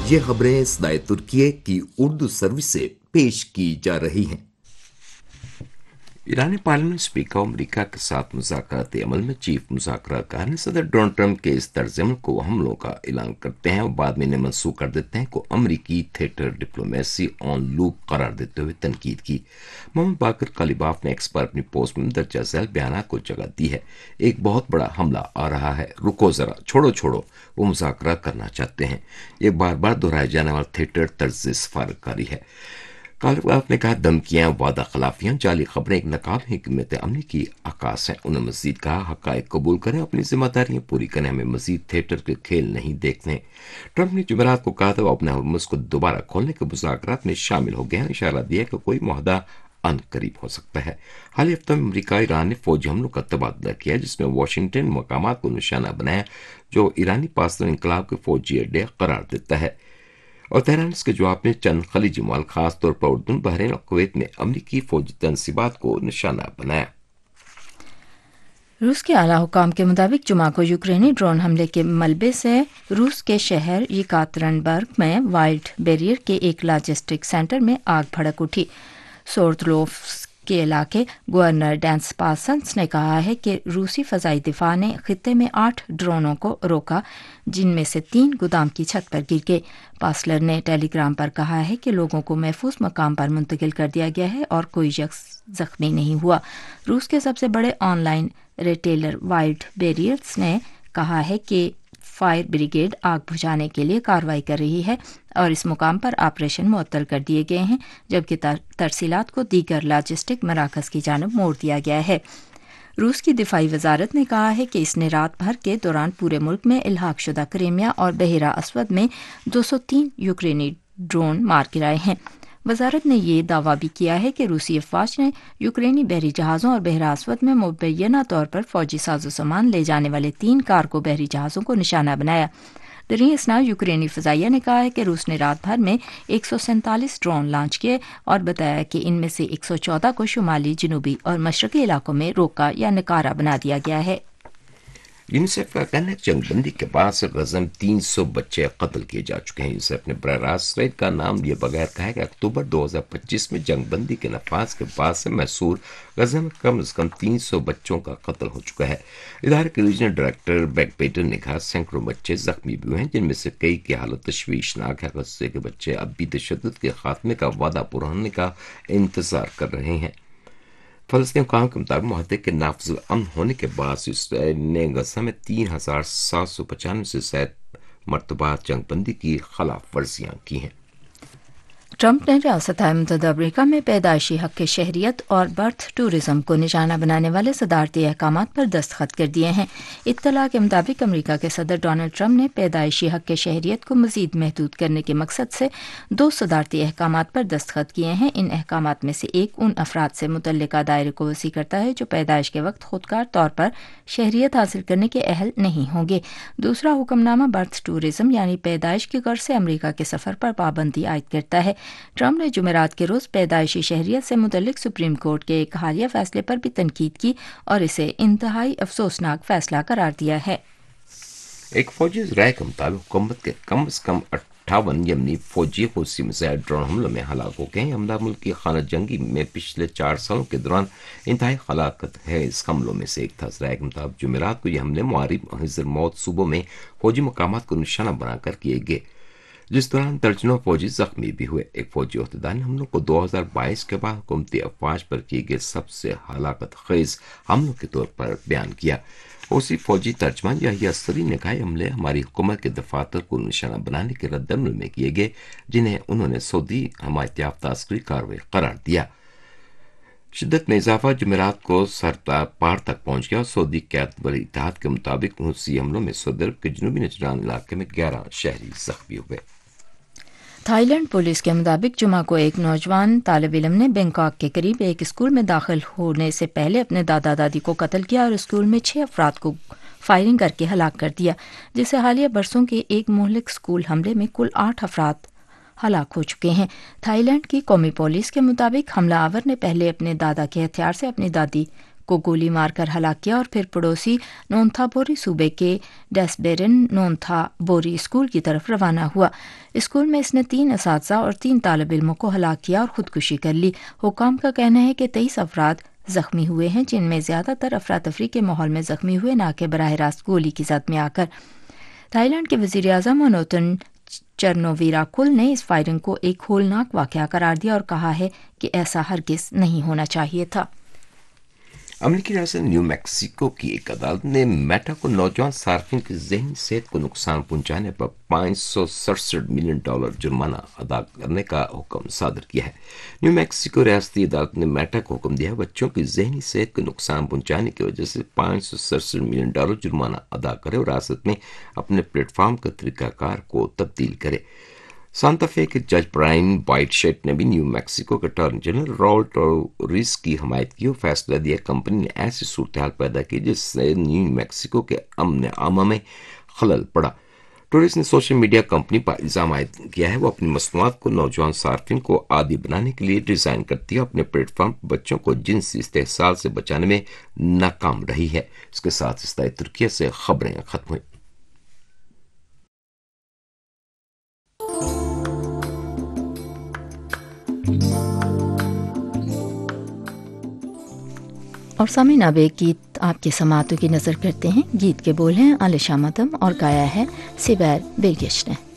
ये खबरें सदाए तुर्किये की उर्दू सर्विस से पेश की जा रही हैं। ईरानी पार्लियामेंट स्पीकर अमरीका के साथ मुज़ाकरात अमल में चीफ मुज़ाकराकार ने सदर डोनाल्ड ट्रंप के इस तर्ज अमल को हमलों का ऐलान करते हैं और बाद में इन्हें मनसूख कर देते हैं को अमरीकी थिएटर डिप्लोमेसी ऑन लूप करार देते हुए तनकीद की। मोहम्मद बाकर कलिबाफ ने एक्स पर अपनी पोस्ट में दर्जा झैल बयान को जगह दी है। एक बहुत बड़ा हमला आ रहा है, रुको जरा, छोड़ो छोड़ो, वो मुज़ाकरा करना चाहते हैं। ये बार बार दोहराए जाने वाला थिएटर तर्ज सफारतकारी है। कालिबाफ ने कहा धमकियां, वादा खिलाफियां, जाली खबरें एक नाकाम हिकमत अमली की आकाश है। उन्होंने मजीद कहा हकायक कबूल करें, अपनी जिम्मेदारियां पूरी करें, हमें मजीद थिएटर के खेल नहीं देखने। ट्रंप ने जुमेरात को कहा था वो अपने हुर्मुज़ को दोबारा खोलने के मुज़ाकरात में शामिल हो गए हैं। इशारा दिया कि कोई मुआहदा अन करीब हो सकता है। हाल ही हफ्ते में अमरीका ईरान ने फौजी हमलों का तबादला किया जिसमें वाशिंगटन मकामात को निशाना बनाया जो ईरानी पासदार इंकलाब के फौजी अड्डे करार देता है और तेहरान इसके जवाब में चंद खलीजी मुल्क खासतौर पर उर्दन, बहरीन और कुवैत ने अमरीकी फौजी तनसीबात को निशाना बनाया। रूस के आला हुकाम के मुताबिक जुमा को यूक्रेनी ड्रोन हमले के मलबे से रूस के शहर यकातरनबर्ग में वाइल्ड बैरियर के एक लॉजिस्टिक सेंटर में आग भड़क उठी। सोर्दलोव्स्क के इलाके गवर्नर डैंस पार्सन्स ने कहा है कि रूसी फजाई दिफा ने खित्ते में 8 ड्रोनों को रोका जिनमें से 3 गोदाम की छत पर गिर गए। पासलर ने टेलीग्राम पर कहा है कि लोगों को महफूज मकाम पर मुंतकिल कर दिया गया है और कोई शख्स जख्मी नहीं हुआ। रूस के सबसे बड़े ऑनलाइन रिटेलर वाइल्ड बैरियर्स ने कहा है कि फायर ब्रिगेड आग बुझाने के लिए कार्रवाई कर रही है और इस मुकाम पर ऑपरेशन मुअत्तल कर दिए गए हैं जबकि तरसीलात को दीगर लॉजिस्टिक मराकज की जानब मोड़ दिया गया है। रूस की दिफाई वजारत ने कहा है कि इसने रात भर के दौरान पूरे मुल्क में इल्हाक शुदा क्रीमिया और बहरा अस्वद में 203 यूक्रेनी ड्रोन मार गिराए हैं। वजारत ने यह दावा भी किया है कि रूसी अफवाज ने यूक्रेनी बहरी जहाज़ों और बहरा अस्वद में मुबैना तौर पर फौजी साजो सामान ले जाने वाले 3 कार्गो बहरी जहाज़ों को निशाना बनाया। दरिया इसना यूक्रेनी फ़ज़ाइया ने कहा है कि रूस ने रात भर में 147 ड्रोन लॉन्च किए और बताया कि इनमें से 114 को शुमाली, जनूबी और मशरकी इलाकों में रोका या नकारा बना दिया गया है। यूनिसेफ का कहना है जंगबंदी के बाद से गजा में 300 बच्चे कत्ल किए जा चुके हैं। यूनिसेफ ने बराह रास्त इसराइल का नाम लिए बगैर कहा है कि अक्टूबर 2025 में जंगबंदी के नफाज के बाद से मैसूर गजा में कम से कम 300 बच्चों का कत्ल हो चुका है। इदारे के रीजनल डायरेक्टर बैक पेटर ने कहा सैकड़ों बच्चे जख्मी भी हुए हैं जिनमें से कई की हालत तशवीशनाक है। गज़े के बच्चे अब भी तशद्दुद के खात्मे का वादा पूरा होने का इंतजार कर रहे हैं। फलस्तीन हुकाम के मुताबिक मुआहदे के नाफिज़ अमन होने के बाद इसराइल ने गजा में 3795 से ज़ायद मरतबा जंगबंदी की खिलाफ वर्जियाँ की हैं। ट्रंप ने रियासत मुत्तहिदा अमेरिका में पैदाइशी हक के शहरियत और बर्थ टूरिज्म को निशाना बनाने वाले सदारती अहकामात पर दस्तखत कर दिए हैं। इत्तला के मुताबिक अमेरिका के सदर डोनाल्ड ट्रंप ने पैदाइशी हक के शहरियत को मजीद महदूद करने के मकसद से 2 सदारती अहकामात पर दस्तखत किए हैं। इन अहकामात में से एक उन अफराद से मुतल्लिका दायरे को वसी करता है जो पैदाइश के वक्त खुदकार तौर पर शहरियत हासिल करने के अहल नहीं होंगे। दूसरा हुक्मनामा बर्थ टूरिज्म यानी पैदाइश की गर्ज से अमेरिका के सफर पर पाबंदी आयद करता है। ट्रंप ने जुमेरात के रोज पैदाइशी शहरियत से मुतल्लिक सुप्रीम कोर्ट के एक हालिया फैसले पर भी तनकीद की और इसे इंतहाई अफसोसनाक फैसला करार दिया है। एक फौजी राय के मुताबिक हुकूमत के कम से कम 58 यमनी फौजी हुसी मिसाइल ड्रोन हमलों में हलाक हो गए। हमला मुल्क की खाना जंगी में पिछले 4 सालों के दौरान इंतहाई हलाकत है इस हमलों में से एक था। राय के मुताबिक जुमेरात को ये हमले मुआरिब हिजर मौत सूबों में फौजी मकामात को निशाना बनाकर किए गए जिस दौरान दर्जनों फौजी जख्मी भी हुए। एक फौजी अहदेदार ने हमलों को 2022 के बाद हुकूमती अफवाज पर किए गए सबसे हलाकत खेज हमलों के तौर पर बयान किया। उसी फौजी तर्जमान याहिया सरी ने कहा हमले हमारी हुकूमत के दफातर को निशाना बनाने के रद्दमल में किए गए जिन्हें उन्होंने सऊदी हमायत याफ्ता अस्करी कार्रवाई करार दिया। शिद्दत में इजाफा जुमेरात को सरता पार तक पहुंच गया और सऊदी क़यादत वाले इत्तेहाद के मुताबिक हुसी हमलों में सऊदी अरब के जनूबी नजरान इलाके में 11 शहरी जख्मी हुए। थाईलैंड पुलिस के मुताबिक जुमा को एक नौजवान तालिब इल्म ने बैंकॉक के करीब एक स्कूल में दाखिल होने से पहले अपने दादा दादी को कत्ल किया और स्कूल में 6 अफराद को फायरिंग करके हलाक कर दिया जिससे हालिया बरसों के एक मुहलिक स्कूल हमले में कुल 8 अफराद हलाक हो चुके हैं। थाईलैंड की कौमी पुलिस के मुताबिक हमलावर ने पहले अपने दादा के हथियार से अपनी दादी को गोली मारकर हलाक किया और फिर पड़ोसी नोंथाबोरी सूबे के डेस्बेरिन नोंथाबोरी स्कूल की तरफ रवाना हुआ। स्कूल में इसने 3 असातिज़ा और 3 तालिब इल्मों को हलाक किया और खुदकुशी कर ली। हुकाम का कहना है कि 23 अफराद जख्मी हुए हैं, जिनमें ज्यादातर अफरा तफरी के माहौल में जख्मी हुए, ना कि बराह रास्त गोली की जद में आकर। थाईलैंड के वज़ीर-ए-आज़म मनोतन चरनोवीराकुल ने इस फायरिंग को एक होलनाक वाक़या करार दिया और कहा है कि ऐसा हरगिज़ नहीं होना चाहिए था। अमेरिकी राजधानी न्यू मैक्सिको की एक अदालत ने मेटा को नौजवान सार्फिन की ज़हनी सेहत को नुकसान पहुंचाने पर $567 मिलियन जुर्माना अदा करने का हुक्म सादर किया है। न्यू मैक्सिको रियासती अदालत ने मेटा को हुक्म दिया बच्चों की ज़हनी सेहत को नुकसान पहुंचाने की वजह से $567 मिलियन जुर्माना अदा करे और रियासत में अपने प्लेटफॉर्म का तरीकाकार को तब्दील करे। सांता फे के जज ब्रायन वाइटशेट ने भी न्यू मैक्सिको के अटॉर्नी जनरल रॉल टोरिस की हमायत की और फैसला दिया कंपनी ने ऐसी सूरत पैदा की जिससे न्यू मैक्सिको के अमन आमा में खलल पड़ा। टोरिस ने सोशल मीडिया कंपनी पर इल्ज़ाम आयद किया है वो अपनी मसनूआत को नौजवान सार्फिन को आदी बनाने के लिए डिज़ाइन करती है, अपने प्लेटफॉर्म पर बच्चों को जिनसी इस्तेहसाल से बचाने में नाकाम रही है। इसके साथ इस तुर्किया से खबरें खत्म हुई। और सामीन अब एक गीत आपके समातों की नज़र करते हैं। गीत के बोल हैं आलिशा मदम और गाया है सिबैर बेगिश ने।